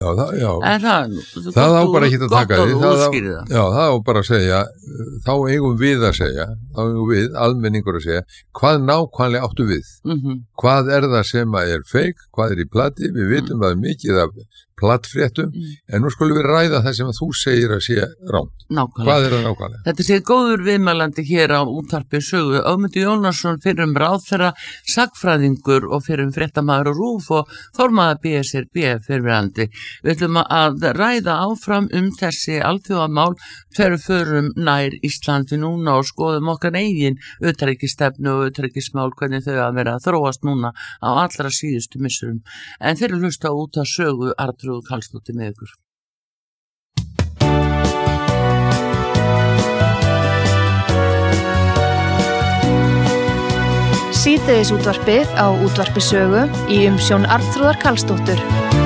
En það á bara ekki að taka því, það á bara að segja, þá eigum við að segja, þá eigum við, almenningur að segja, hvað nákvæmlega áttu við, hvað það sem er feik, hvað í plati, við vitum að mikið af plattfréttum, en nú skulum við ræða það sem að þú segir að sé rámt. Hvað það nákvæmlega? Þetta sé góður viðmælandi hér á útvarpi Sögu. Ögmundur Jónasson, fyrrum ráðherra, sagnfræðingur og fyrrum fréttamaður og RÚV og formaður BSRB fyrrverandi. Við ætlum að ræða áfram þessi alþjóðamál þegar við förum nær Íslandi núna og skoðum okkar eigin utanríkisstefnu og utanríkismál, hvernig þau að vera að þróast núna á allra síðustu missurum. En þeir eru hlusta út af Sögu, Arnþrúður Karlsdóttir með ykkur. Síðdegisútvarpið á útvarpi Sögu í umsjón Arnþrúðar Karlsdóttur.